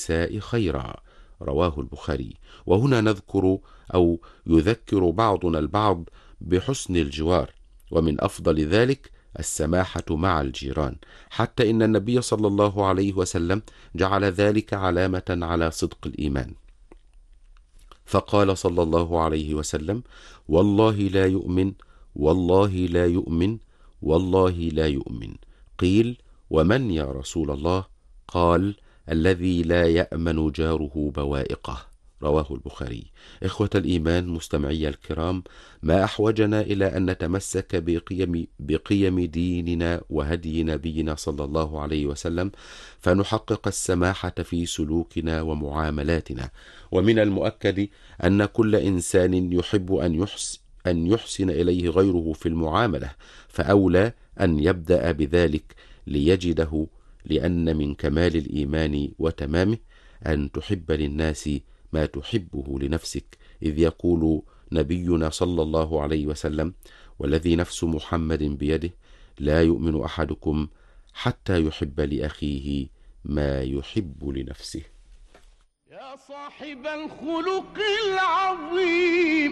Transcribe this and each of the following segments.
النساء خيرا، رواه البخاري. وهنا نذكر أو يذكر بعضنا البعض بحسن الجوار، ومن أفضل ذلك السماحة مع الجيران، حتى إن النبي صلى الله عليه وسلم جعل ذلك علامة على صدق الإيمان، فقال صلى الله عليه وسلم: والله لا يؤمن، والله لا يؤمن، والله لا يؤمن. قيل: ومن يا رسول الله؟ قال: الذي لا يأمن جاره بوائقه، رواه البخاري. إخوة الإيمان مستمعي الكرام، ما أحوجنا إلى أن نتمسك بقيم ديننا وهدي نبينا صلى الله عليه وسلم، فنحقق السماحة في سلوكنا ومعاملاتنا. ومن المؤكد أن كل إنسان يحب أن يحسن إليه غيره في المعاملة، فأولى أن يبدأ بذلك ليجده، لأن من كمال الإيمان وتمامه أن تحب للناس ما تحبه لنفسك، إذ يقول نبينا صلى الله عليه وسلم: والذي نفس محمد بيده لا يؤمن أحدكم حتى يحب لأخيه ما يحب لنفسه. يا صاحب الخلق العظيم،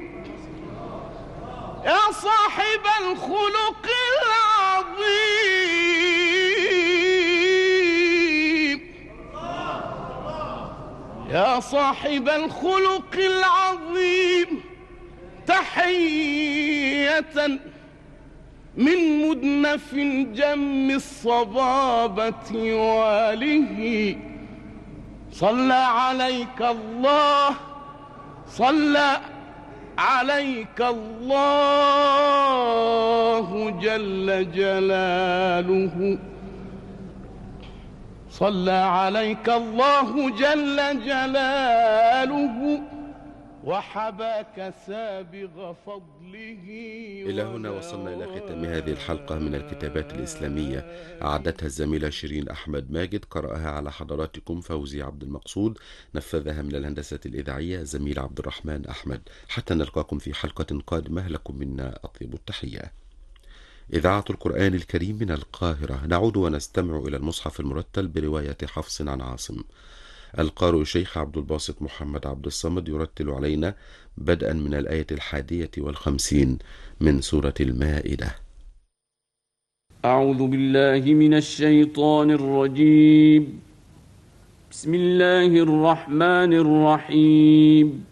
يا صاحب الخلق العظيم، يا صاحب الخلق العظيم، تحية من مدنف جم الصبابة واله. صلى عليك الله، صلى عليك الله جل جلاله، صلى عليك الله جل جلاله، وحباك سابغ فضله. إلى هنا وصلنا إلى ختام هذه الحلقة من الكتابات الإسلامية، أعدتها الزميلة شيرين أحمد ماجد، قرأها على حضراتكم فوزي عبد المقصود، نفذها من الهندسة الإذاعية زميل عبد الرحمن أحمد. حتى نلقاكم في حلقة قادمة، لكم منا أطيب التحية. إذاعة القرآن الكريم من القاهرة، نعود ونستمع إلى المصحف المرتل برواية حفص عن عاصم. القارئ الشيخ عبد الباسط محمد عبد الصمد يرتل علينا بدءا من الآية 51 من سورة المائدة. أعوذ بالله من الشيطان الرجيم. بسم الله الرحمن الرحيم.